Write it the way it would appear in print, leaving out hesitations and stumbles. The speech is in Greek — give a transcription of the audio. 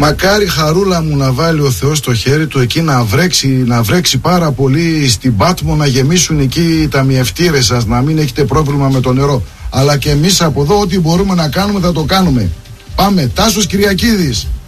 Μακάρι Χαρούλα μου να βάλει ο Θεός το χέρι του εκεί να βρέξει πάρα πολύ στην Πάτμο, να γεμίσουν εκεί τα μιευτήρες σας, να μην έχετε πρόβλημα με το νερό. Αλλά και εμείς από εδώ ό,τι μπορούμε να κάνουμε θα το κάνουμε. Πάμε, Τάσος Κυριακίδης.